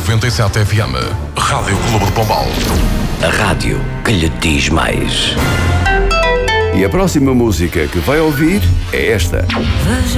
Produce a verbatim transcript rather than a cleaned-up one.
noventa e sete F M. Rádio Clube de Pombal. A rádio que lhe diz mais. E a próxima música que vai ouvir é esta. Veja